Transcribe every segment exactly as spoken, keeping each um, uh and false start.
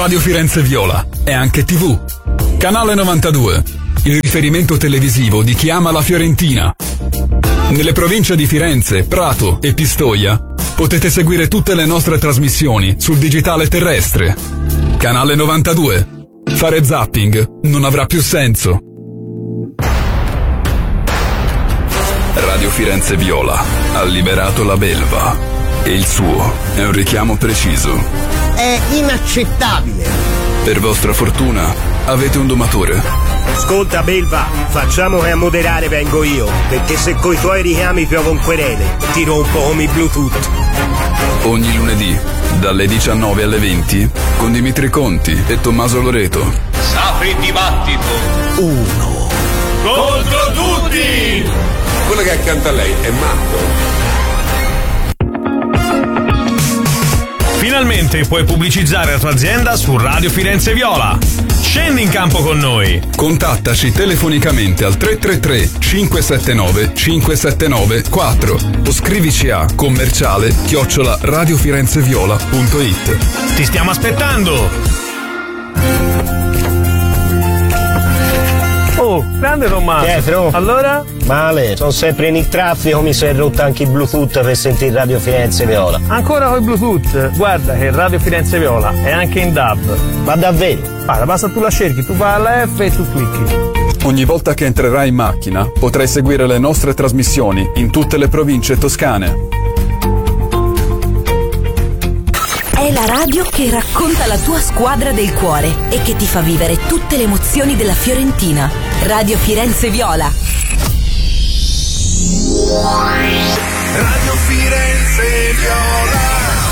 Radio Firenze Viola è anche tivù. Canale novantadue, il riferimento televisivo di chi ama la Fiorentina. Nelle province di Firenze, Prato e Pistoia potete seguire tutte le nostre trasmissioni sul digitale terrestre. Canale novantadue. Fare zapping non avrà più senso. Radio Firenze Viola ha liberato la belva e il suo è un richiamo preciso. È inaccettabile. Per vostra fortuna avete un domatore. Ascolta Belva, facciamo che a moderare vengo io, perché se coi tuoi richiami piovon querele, ti rompo come i Bluetooth. Ogni lunedì, dalle diciannove alle venti, con Dimitri Conti e Tommaso Loreto. S'apre il dibattito. Uno. Contro tutti! Quello che è accanto a lei è matto. Finalmente puoi pubblicizzare la tua azienda su Radio Firenze Viola. Scendi in campo con noi. Contattaci telefonicamente al tre tre tre cinque sette nove cinque sette nove quattro o scrivici a commerciale chiocciola radiofirenzeviola punto it. Ti stiamo aspettando. Oh, grande Tommaso. Pietro. Allora? Male, sono sempre in il traffico, mi si è rotto anche il Bluetooth per sentire Radio Firenze Viola. Ancora con il Bluetooth? Guarda che Radio Firenze Viola è anche in D A B. Ma davvero? Guarda, basta tu la cerchi, tu vai alla F e tu clicchi. Ogni volta che entrerai in macchina potrai seguire le nostre trasmissioni in tutte le province toscane. È la radio che racconta la tua squadra del cuore e che ti fa vivere tutte le emozioni della Fiorentina. Radio Firenze Viola. Radio Firenze Viola.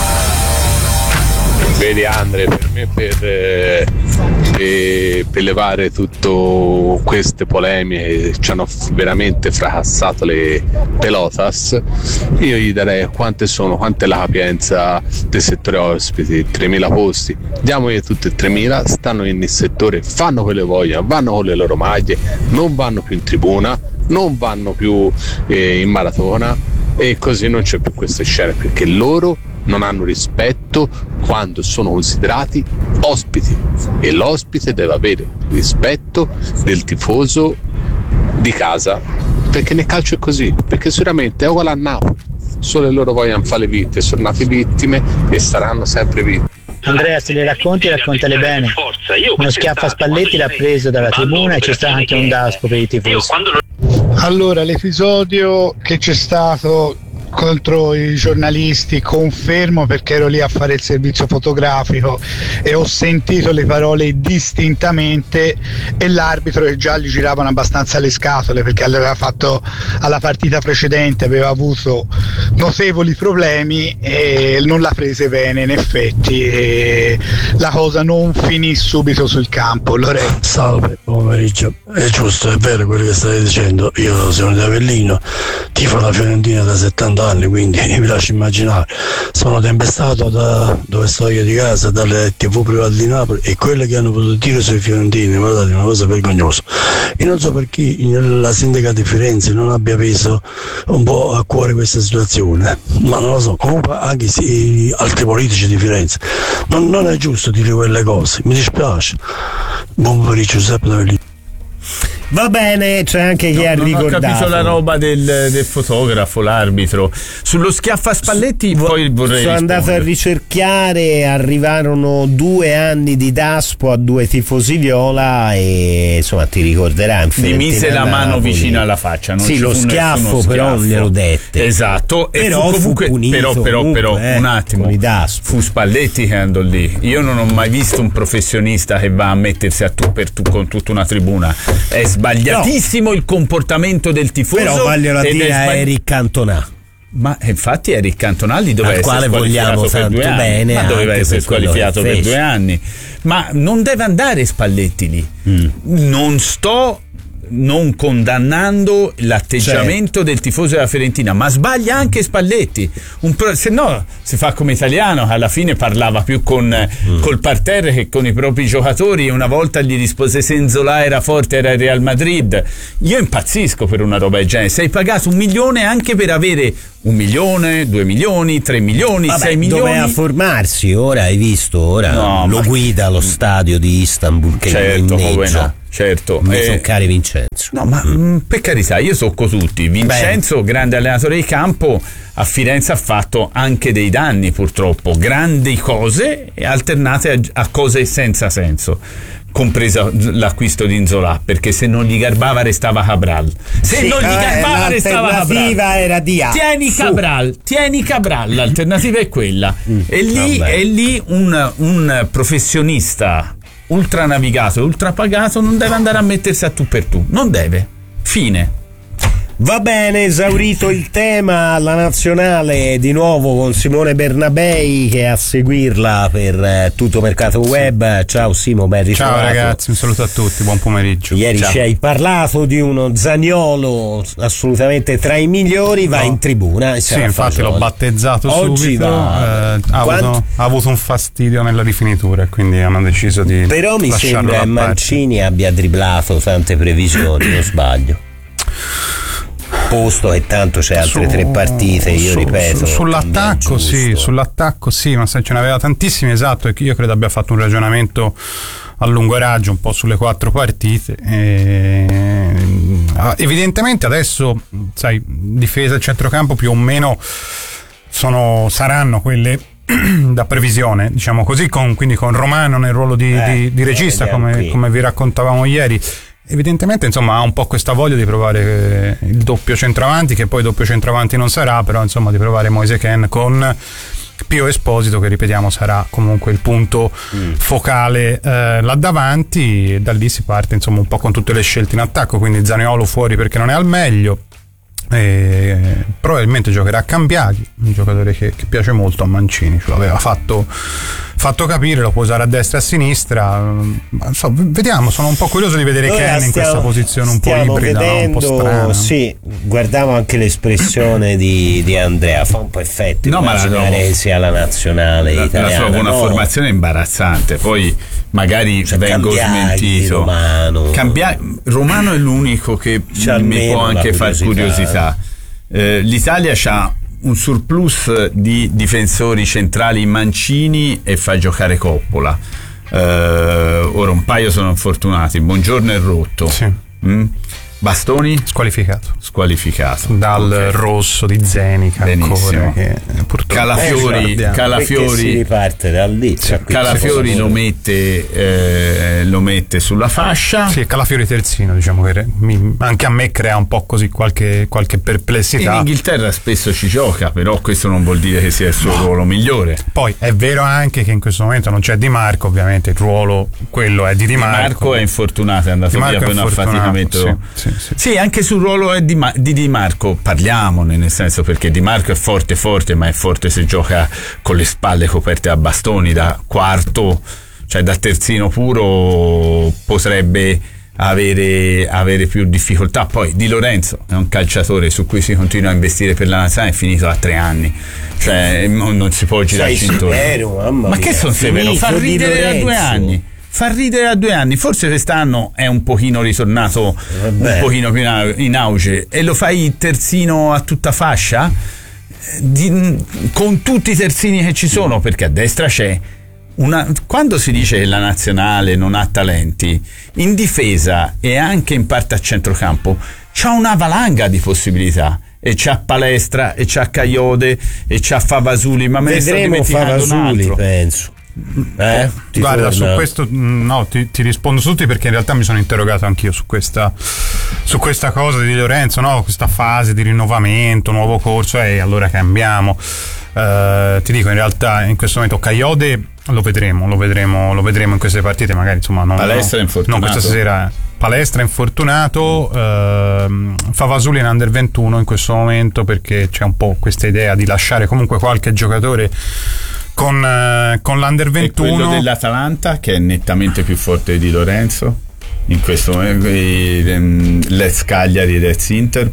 Vedi Andre, per me per, eh, eh, per levare tutte queste polemiche ci hanno veramente fracassato le pelotas, io gli darei quante sono, quanta è la capienza del settore ospiti, tremila posti, diamogli tutti e tremila, stanno in il settore, fanno quello che vogliono, vanno con le loro maglie, non vanno più in tribuna, non vanno più eh, in maratona e così non c'è più queste scene perché loro non hanno rispetto quando sono considerati ospiti e l'ospite deve avere rispetto del tifoso di casa perché nel calcio è così, perché sicuramente è uguale a Napoli, solo loro vogliono fare le vittime, sono nate vittime e saranno sempre vittime. Andrea, se le racconti raccontale bene. Uno schiaffo a Spalletti l'ha preso dalla tribuna e c'è stato anche un daspo per i tifosi. Allora, l'episodio che c'è stato contro i giornalisti confermo perché ero lì a fare il servizio fotografico e ho sentito le parole distintamente e l'arbitro che già gli giravano abbastanza le scatole perché aveva fatto alla partita precedente, aveva avuto notevoli problemi e non l'ha prese bene in effetti e la cosa non finì subito sul campo. Lorenzo. Salve, buon pomeriggio. È giusto, è vero quello che state dicendo, io sono di Avellino, tifo la Fiorentina da settanta anni, quindi vi lascio immaginare, sono tempestato da dove sto io di casa, dalle tivù private di Napoli e quelle che hanno potuto dire sui fiorentini, guardate, una cosa vergognosa. Io non so per chi la sindaca di Firenze non abbia preso un po' a cuore questa situazione, ma non lo so, comunque anche sì, altri politici di Firenze, non, non è giusto dire quelle cose, mi dispiace. Buon pomeriggio, Giuseppe D'Avellino. Va bene, c'è anche chi no, ha non ricordato. Ho capito la roba del, del fotografo, l'arbitro. Sullo schiaffo a Spalletti Su, poi vorrei sono rispondere. andato a ricerchiare, arrivarono due anni di daspo a due tifosi viola e insomma ti ricorderai. Gli mise la mano vicino alla faccia. Non sì, ci lo fu schiaffo schiaffo. però non glielo dette. Esatto. E però fu comunque, fu punito, però, però, comunque, però eh, un attimo. con i daspo. Fu Spalletti che andò lì. Io non ho mai visto un professionista che va a mettersi a tu per tu con tutta una tribuna. È sbagliatissimo. No. Il comportamento del tifoso, però vogliono dire a Eric Cantona. Ma infatti Eric Cantona lì doveva al essere quale vogliamo tanto bene, ma doveva essere squalificato per due anni. Ma non deve andare Spalletti lì. Mm. Non sto non condannando l'atteggiamento certo. del tifoso della Fiorentina, ma sbaglia anche Spalletti. Un pro, se no si fa come Italiano, alla fine parlava più con mm. col parterre che con i propri giocatori. Una volta gli rispose se Nzola era forte era il Real Madrid. Io impazzisco per una roba del genere. Sei pagato un milione anche per avere un milione, due milioni, tre milioni, Vabbè, sei milioni. Doveva formarsi, ora hai visto, ora no, lo ma... guida allo stadio di Istanbul che certo, lo come no, certo. Mi eh, sono cari Vincenzo. No, ma mm. per carità, io tocco tutti. Vincenzo, Beh. grande allenatore di campo, a Firenze ha fatto anche dei danni purtroppo, grandi cose alternate a, a cose senza senso, compreso l'acquisto di Nzola, perché se non gli garbava restava Cabral, se sì, non gli garbava eh, restava Cabral, l'alternativa era di A. tieni Cabral, tieni Cabral, l'alternativa è quella. mm, e lì è lì un, un professionista ultranavigato, ultrapagato non deve andare a mettersi a tu per tu, non deve, fine. Va bene, esaurito il tema, la nazionale di nuovo con Simone Bernabei che è a seguirla per eh, tutto Mercato Web. Ciao Simo, ben ritrovato. Ciao ragazzi, un saluto a tutti, buon pomeriggio. Ieri Ciao. ci hai parlato di uno Zaniolo assolutamente tra i migliori, va no. in tribuna e sì, infatti l'ho battezzato Oggi subito, va... eh, ha, avuto, ha avuto un fastidio nella rifinitura e quindi hanno deciso di però mi sembra che Mancini abbia dribblato tante previsioni, non sbaglio. Posto e tanto c'è altre su, tre partite, io su, ripeto su, sull'attacco sì, sull'attacco sì, ma se ce n'aveva tantissimi, esatto, e io credo abbia fatto un ragionamento a lungo raggio un po' sulle quattro partite e, evidentemente adesso sai, difesa e centrocampo più o meno sono, saranno quelle da previsione, diciamo così, con, quindi con Romano nel ruolo di, eh, di, di regista come, come vi raccontavamo ieri. Evidentemente insomma ha un po' questa voglia di provare il doppio centravanti, che poi doppio centravanti non sarà, però insomma di provare Moise Kean con Pio Esposito, che ripetiamo sarà comunque il punto mm. focale eh, là davanti, e da lì si parte insomma un po' con tutte le scelte in attacco, quindi Zaniolo fuori perché non è al meglio. E probabilmente giocherà Cambiaghi, un giocatore che, che piace molto a Mancini, ce l'aveva fatto, fatto capire, lo può usare a destra e a sinistra. So, vediamo, sono un po' curioso di vedere Kean in questa posizione un po' ibrida, vedendo, no? Un po' strana. Sì, guardavo anche l'espressione di, di Andrea, fa un po' effetto no, immaginare sia la nazionale la, italiana. La sua buona no. formazione è imbarazzante, poi magari cioè, vengo Cambiaghi, smentito. Romano. Cambia- Romano è l'unico che c'ha mi può anche far curiosità. Eh, L'Italia ha un surplus di difensori centrali Mancini e fa giocare Coppola. Eh, ora un paio sono infortunati, Buongiorno è rotto. Sì. Mm? Bastoni? Squalificato. Squalificato. Dal okay. rosso di Zenica. Benissimo. Ancora, che purtroppo Calafiori, eh, Calafiori si riparte da lì. Sì, Calafiori lo mette, eh, lo mette sulla fascia. Sì, Calafiori terzino, diciamo che mi, anche a me crea un po' così qualche, qualche perplessità. In Inghilterra spesso ci gioca, però questo non vuol dire che sia il suo no. ruolo migliore. Poi è vero anche che in questo momento non c'è Di Marco, ovviamente il ruolo quello è di Di Marco. Di Marco è infortunato, è andato via per un affaticamento. Sì, sì. Sì, sì, anche sul ruolo di, Ma- di Di Marco parliamone, nel senso, perché Di Marco è forte forte, ma è forte se gioca con le spalle coperte a bastoni da quarto, cioè da terzino puro potrebbe avere, avere più difficoltà. Poi Di Lorenzo è un calciatore su cui si continua a investire per la nazionale, è finito a tre anni, cioè non si può girare intorno. Ma che sono severo, fa ridere a due anni. Fa ridere a due anni, forse quest'anno è un pochino ritornato Vabbè. un pochino più in auge, e lo fai terzino a tutta fascia di, con tutti i terzini che ci sono, perché a destra c'è una, quando si dice che la nazionale non ha talenti, in difesa e anche in parte a centrocampo c'ha una valanga di possibilità, e c'ha Palestra e c'ha Caiode e c'ha Favasuli, ma me vedremo ne sto dimenticando Favasuli, un altro. penso. Eh, Guarda, torna. su questo no, ti, ti rispondo su tutti, perché in realtà mi sono interrogato anch'io su questa su questa cosa di Di Lorenzo, no? Questa fase di rinnovamento, nuovo corso, e eh, allora cambiamo. Uh, ti dico, in realtà in questo momento Caiode lo vedremo, lo vedremo, lo vedremo in queste partite, magari insomma non, Palestra no, infortunato. non questa sera. Palestra infortunato, uh, Favasuli in under ventuno in questo momento, perché c'è un po' questa idea di lasciare comunque qualche giocatore con, uh, con l'under ventuno. E quello dell'Atalanta, che è nettamente più forte di Lorenzo? in questo momento, l'ex Cagliari ed ex Inter?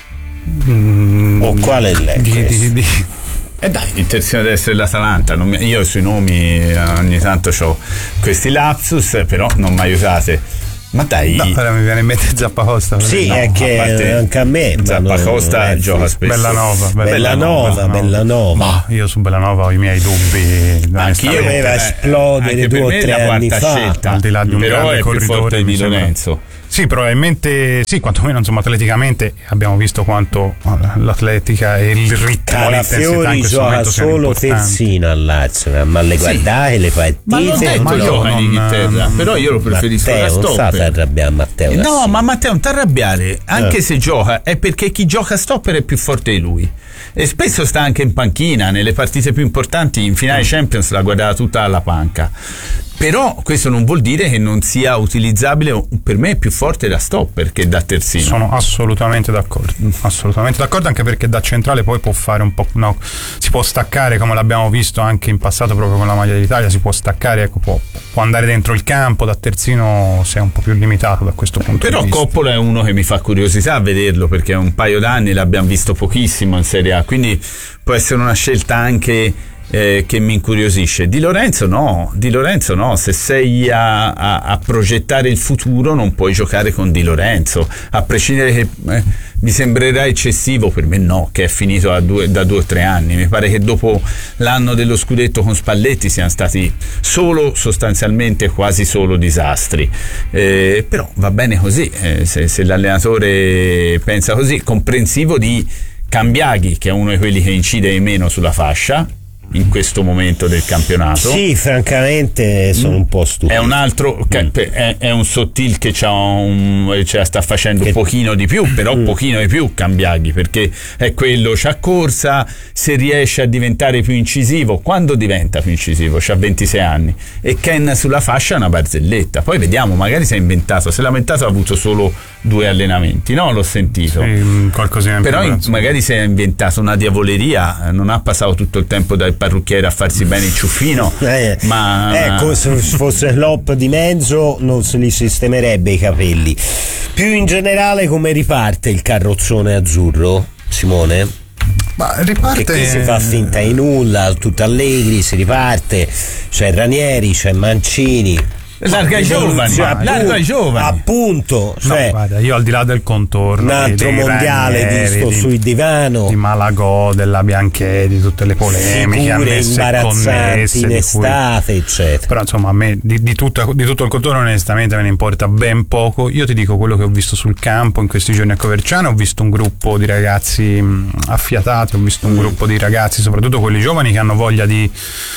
Mm, o quale è l'ex? Di, di, di. Eh dai, il terzino destro dell'Atalanta, non mi, io sui nomi ogni tanto ho questi lapsus, però non mi aiutate. Ma dai, no, mi viene in mente Zappacosta. Sì, no, è che parte, anche a me Zappacosta gioca spesso. Bellanova, Bellanova, Bellanova. Ma io su Bellanova ho i miei dubbi. Anche io doveva esplodere due o tre anni fa, scelta, al di là di un però grande è corridore più forte di Lorenzo. Sì, probabilmente sì, quantomeno insomma atleticamente abbiamo visto quanto l'atletica e il ritmo, l'intensità in questo momento siano solo importanti. terzino al Lazio, ma le guardate sì. le partite. Ma non detto ma gioca in Inghilterra, non, però io lo preferisco Matteo, da stopper. Non state arrabbiare Matteo. No, ma Matteo non ti arrabbiare, anche eh. se gioca è perché chi gioca stopper è più forte di lui. E spesso sta anche in panchina, nelle partite più importanti, in finale Champions l'ha guardata tutta alla panca. Però questo non vuol dire che non sia utilizzabile, per me è più forte da stopper che da terzino. Sono assolutamente d'accordo, assolutamente d'accordo, anche perché da centrale poi può fare un po', no, si può staccare, come l'abbiamo visto anche in passato proprio con la maglia d'Italia, si può staccare, ecco, può, può andare dentro il campo, da terzino sei un po' più limitato da questo punto Però di vista. Però Coppola è uno che mi fa curiosità a vederlo, perché un paio d'anni l'abbiamo visto pochissimo in Serie A, quindi può essere una scelta anche Eh, che mi incuriosisce. Di Lorenzo no, Di Lorenzo no, se sei a, a, a progettare il futuro non puoi giocare con Di Lorenzo, a prescindere che eh, mi sembrerà eccessivo, per me no, che è finito a due, da due o tre anni. Mi pare che dopo l'anno dello scudetto con Spalletti siano stati solo, sostanzialmente quasi solo disastri, eh, però va bene così, eh, se, se l'allenatore pensa così, comprensivo di Cambiaghi, che è uno di quelli che incide di meno sulla fascia in questo momento del campionato. Sì, francamente sono un po' stupito. È un altro, mm. è, è un Sottil che c'ha un, ce la sta facendo che... un pochino di più, però un mm. pochino di più Cambiaghi, perché è quello, c'ha corsa, se riesce a diventare più incisivo, quando diventa più incisivo? C'ha ventisei anni, e Ken sulla fascia è una barzelletta. Poi vediamo, magari si è inventato, se l'ha inventato ha avuto solo due allenamenti, no? L'ho sentito. Sì, qualcosina in però più, in, magari si è inventato una diavoleria, non ha passato tutto il tempo dal parrucchiere a farsi bene il ciuffino, eh, ma ecco, se fosse l'op di mezzo non se li sistemerebbe i capelli. Più in generale, come riparte il carrozzone azzurro, Simone? Ma riparte, che qui si fa finta di nulla, tutto allegri, si riparte, c'è Ranieri, c'è Mancini. Larga ai giovani, larga ai giovani, appunto. Cioè, no, guarda, io al di là del contorno, un altro mondiale Ranieri, visto di, sul divano di Malagò, della Bianchetti, di tutte le polemiche ammesse e connesse in estate, cui... eccetera. Però insomma a me di, di, tutto, di tutto il contorno onestamente me ne importa ben poco. Io ti dico quello che ho visto sul campo in questi giorni a Coverciano. Ho visto un gruppo di ragazzi mh, affiatati, ho visto un mm. gruppo di ragazzi, soprattutto quelli giovani, che hanno voglia di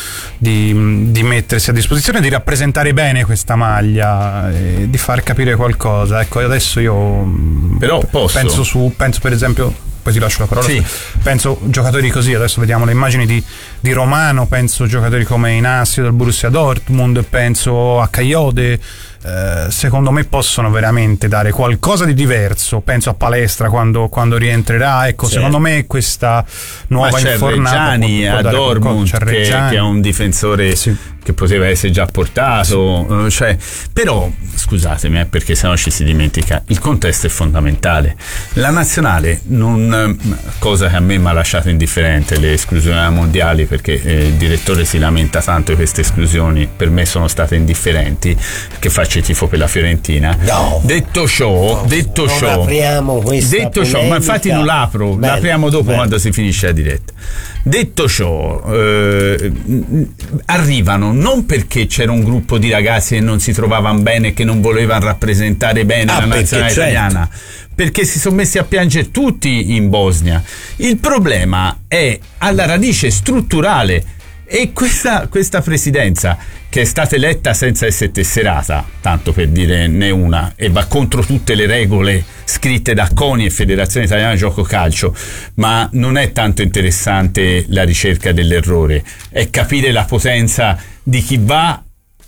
Di, di mettersi a disposizione, di rappresentare bene questa maglia e di far capire qualcosa. Ecco, adesso io però posso. penso su penso per esempio, poi ti lascio la parola, sì. penso giocatori così, adesso vediamo le immagini di, di Romano, penso giocatori come Inacio del Borussia Dortmund, penso a Kayode. Eh, secondo me possono veramente dare qualcosa di diverso. Penso a Palestra quando, quando rientrerà, ecco, certo. Secondo me questa nuova c'è infornata Reggiani può, può a Dortmund che, che è un difensore sì. che poteva essere già portato, sì. cioè, però scusatemi eh, perché sennò ci si dimentica, il contesto è fondamentale. La nazionale non, cosa che a me mi ha lasciato indifferente, le esclusioni mondiali, perché eh, il direttore si lamenta tanto di queste esclusioni, per me sono state indifferenti, che faccio il tifo per la Fiorentina. No. Detto ciò, no, detto non ciò, apriamo questa detto ciò, ma infatti non l'apro, bello, l'apriamo dopo bello. Quando si finisce la diretta. Detto ciò, eh, arrivano non perché c'era un gruppo di ragazzi che non si trovavano bene, che non volevano rappresentare bene ah, la nazionale certo. italiana, perché si sono messi a piangere tutti in Bosnia. Il problema è alla radice strutturale, e questa, questa presidenza, che è stata eletta senza essere tesserata, tanto per dire ne una, e va contro tutte le regole scritte da CONI e Federazione Italiana Gioco Calcio, ma non è tanto interessante la ricerca dell'errore, è capire la potenza di chi va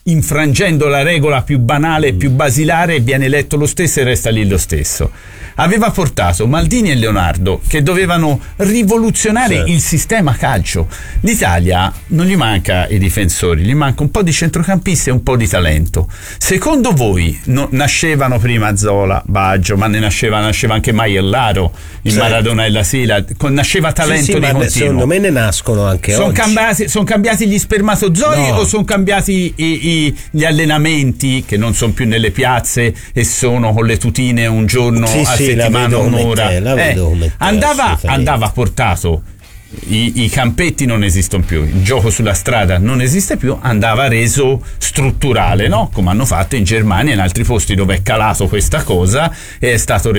infrangendo la regola più banale e più basilare, viene eletto lo stesso e resta lì lo stesso. Aveva portato Maldini e Leonardo, che dovevano rivoluzionare certo. il sistema calcio. L'Italia non gli manca i difensori, gli manca un po' di centrocampisti e un po' di talento. Secondo voi no, nascevano prima Zola, Baggio, ma ne nasceva, nasceva anche Maiellaro, il certo. Maradona e la Sila, nasceva talento sì, sì, di continuo. Secondo me ne nascono anche sono oggi. Cambiati, sono cambiati gli spermatozoi no. o sono cambiati i, i, gli allenamenti che non sono più nelle piazze e sono con le tutine un giorno sì, a sì, settimana, un'ora? Te, eh, andava, andava portato. I, I campetti non esistono più, il gioco sulla strada non esiste più, andava reso strutturale, no? Come hanno fatto in Germania e in altri posti dove è calato questa cosa e è stato